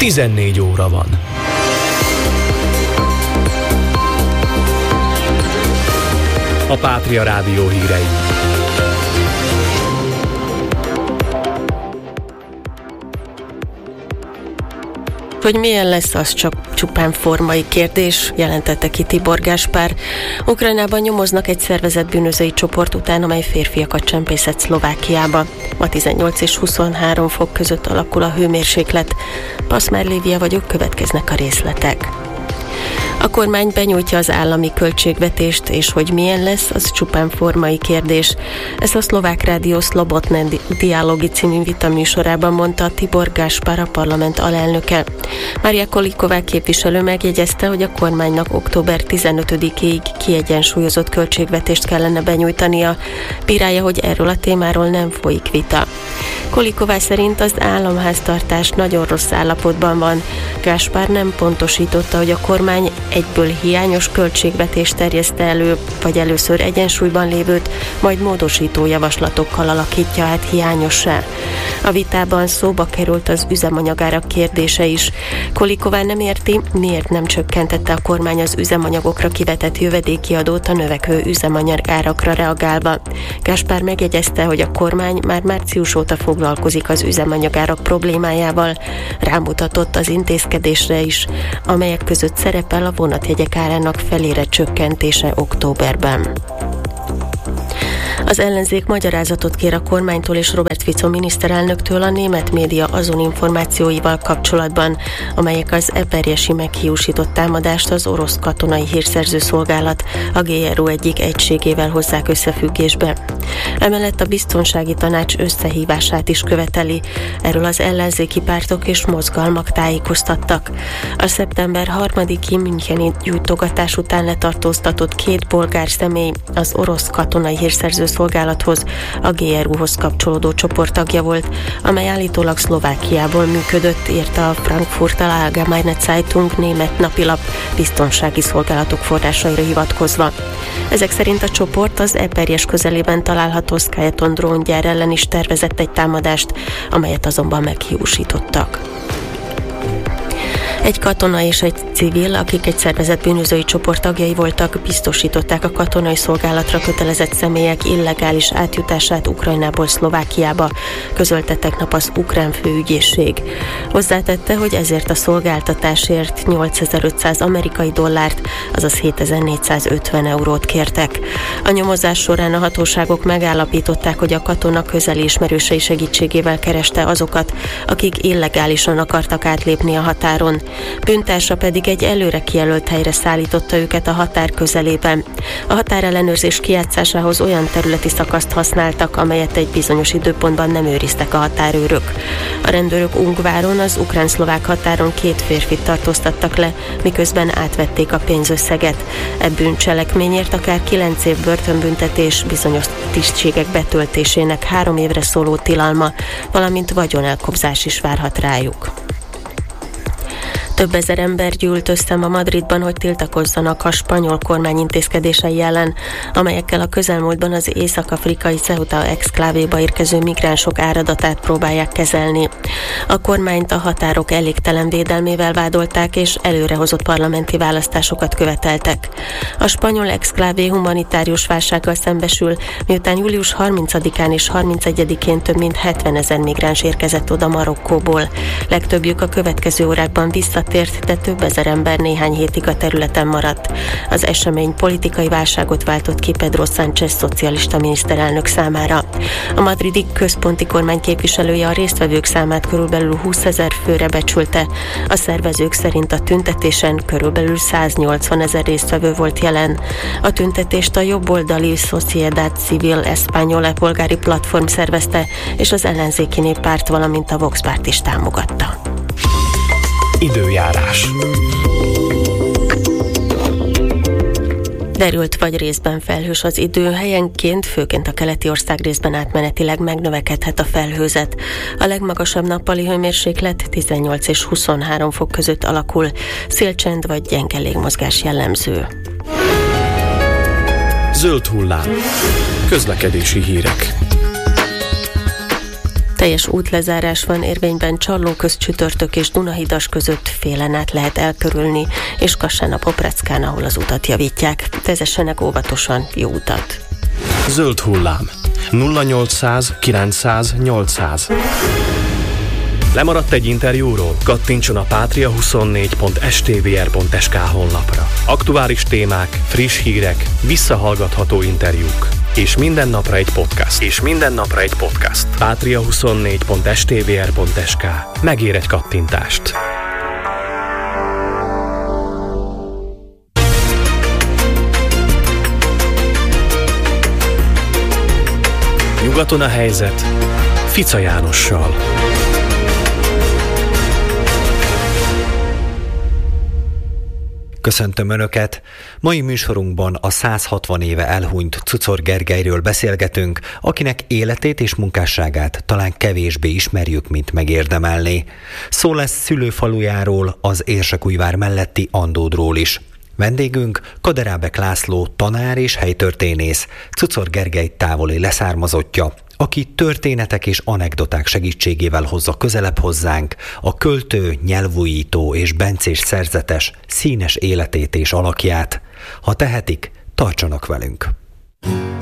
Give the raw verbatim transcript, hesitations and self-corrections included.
tizennégy óra van. A Pátria Rádió hírei. Hogy milyen lesz, az csak csupán formai kérdés, jelentette ki Tibor Gáspár. Ukrajnában nyomoznak egy szervezett bűnözői csoport után, amely férfiakat csempészett Szlovákiába. Ma tizennyolc és huszonhárom fok között alakul a hőmérséklet. Paszmár Lívia vagyok, következnek a részletek. A kormány benyújtja az állami költségvetést, és hogy milyen lesz, az csupán formai kérdés. Ezt a Szlovák Rádió Slobodné Dialogy című vitaműsorában mondta Tibor Gáspár, a parlament alelnöke. Mária Kolíková képviselő megjegyezte, hogy a kormánynak október tizenötödikéig kiegyensúlyozott költségvetést kellene benyújtania. Bírálja, hogy erről a témáról nem folyik vita. Kolíková szerint az államháztartás nagyon rossz állapotban van. Gáspár nem pontosította, hogy a kormány egyből hiányos költségvetést terjeszte elő, vagy először egyensúlyban lévőt, majd módosító javaslatokkal alakítja át hiányossá. A vitában szóba került az üzemanyagárak kérdése is. Kolíková nem érti, miért nem csökkentette a kormány az üzemanyagokra kivetett jövedéki adót a növekvő üzemanyagárakra reagálva. Gáspár megjegyezte, hogy a kormány már március óta foglalkozik az üzemanyagárak problémájával, rámutatott az intézkedésre is, amelyek között szerepel a vonatjegyek árának felére csökkentése októberben. Az ellenzék magyarázatot kér a kormánytól és Robert Fico miniszterelnöktől a német média azon információival kapcsolatban, amelyek az eperjesi meghiúsított támadást az orosz katonai hírszerző szolgálat, a gé er u egyik egységével hozzák összefüggésbe. Emellett a biztonsági tanács összehívását is követeli. Erről az ellenzéki pártok és mozgalmak tájékoztattak. A szeptember harmadiki müncheni gyújtogatás után letartóztatott két bolgár személy az orosz katonai hírszerző szolgálathoz, a gé er u-hoz kapcsolódó csoport tagja volt, amely állítólag Szlovákiából működött, írta a Frankfurter Allgemeine Zeitung német napilap biztonsági szolgálatok forrásaira hivatkozva. Ezek szerint a csoport az Eperjes közelében található Skeleton dróngyár ellen is tervezett egy támadást, amelyet azonban meghiúsítottak. Egy katona és egy civil, akik egy szervezett bűnözői csoport tagjai voltak, biztosították a katonai szolgálatra kötelezett személyek illegális átjutását Ukrajnából Szlovákiába, közölte tegnap az ukrán főügyészség. Hozzátette, hogy ezért a szolgáltatásért nyolcezer-ötszáz amerikai dollárt, azaz hétezer-négyszázötven eurót kértek. A nyomozás során a hatóságok megállapították, hogy a katona közeli ismerősei segítségével kereste azokat, akik illegálisan akartak átlépni a határon. Bűntársa pedig egy előre kijelölt helyre szállította őket a határ közelében. A határellenőrzés kijátszásához olyan területi szakaszt használtak, amelyet egy bizonyos időpontban nem őriztek a határőrök. A rendőrök Ungváron, az ukrán-szlovák határon két férfit tartóztattak le, miközben átvették a pénzösszeget. E bűncselekményért akár kilenc év börtönbüntetés, bizonyos tisztségek betöltésének három évre szóló tilalma, valamint vagyonelkobzás is várhat rájuk. Több ezer ember gyűlt össze ma Madridban, hogy tiltakozzanak a spanyol kormány intézkedései ellen, amelyekkel a közelmúltban az észak-afrikai Ceuta exklávéba érkező migránsok áradatát próbálják kezelni. A kormányt a határok elégtelen védelmével vádolták, és előrehozott parlamenti választásokat követeltek. A spanyol exklávé humanitárius válsággal szembesül, miután július harmincadikán és harmincegyedikén több mint hetvenezer migráns érkezett oda Marokkóból. Legtöbbjük a következő órákban vissza tért, de több ezer ember néhány hétig a területen maradt. Az esemény politikai válságot váltott ki Pedro Sánchez szocialista miniszterelnök számára. A madridi központi kormány képviselője a résztvevők számát körülbelül húszezer főre becsülte. A szervezők szerint a tüntetésen körülbelül száznyolcvanezer résztvevő volt jelen. A tüntetést a jobboldali Sociedad Civil Española polgári platform szervezte, és az ellenzéki néppárt, valamint a Vox párt is támogatta. Időjárás. Derült vagy részben felhős az idő, helyenként, főként a keleti ország részben átmenetileg megnövekedhet a felhőzet. A legmagasabb nappali hőmérséklet tizennyolc és huszonhárom fok között alakul, szélcsend vagy gyenge légmozgás jellemző. Zöld hullám. Közlekedési hírek. Teljes útlezárás van érvényben Csallóköz, Csütörtök és Dunahidas között, félen át lehet elkerülni, és Kassán a Popreckán, ahol az utat javítják. Vezessenek óvatosan, jó utat! Zöld hullám. nulla nyolcszáz kilencszáz nyolcszáz. Lemaradt egy interjúról? Kattintson a patria huszonnégy pont s t v r pont s k honlapra. Aktuális témák, friss hírek, visszahallgatható interjúk. És minden napra egy podcast. És minden napra egy podcast. patria huszonnégy pont s t v r pont s k. Megér egy kattintást. Nyugaton a helyzet Fica Jánossal. Köszöntöm Önöket! Mai műsorunkban a száz hatvan éve elhunyt Czuczor Gergelyről beszélgetünk, akinek életét és munkásságát talán kevésbé ismerjük, mint megérdemelné. Szó lesz szülőfalujáról, az Érsekújvár melletti Andódról is. Vendégünk Kaderábek László, tanár és helytörténész, Czuczor Gergely távoli leszármazottja, aki történetek és anekdoták segítségével hozza közelebb hozzánk a költő, nyelvújító és bencés szerzetes színes életét és alakját. Ha tehetik, tartsanak velünk!